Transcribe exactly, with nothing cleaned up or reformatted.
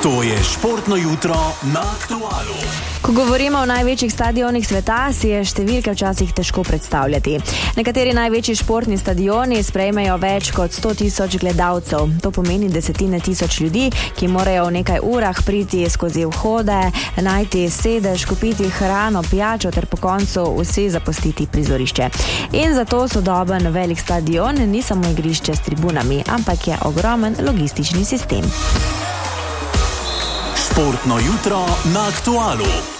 To je športno jutro na Aktualu. Ko govorimo o največjih stadionih sveta, si je številke včasih težko predstavljati. Nekateri največji športni stadioni sprejmejo več kot sto tisoč gledalcev. To pomeni desetine tisoč ljudi, ki morajo v nekaj urah priti skozi vhode, najti sedež, kupiti hrano, pijačo ter po koncu vsi zapustiti prizorišče. In zato sodoben velik stadion ni samo igrišče s tribunami, ampak je ogromen logistični sistem. Športno jutro na Aktualu.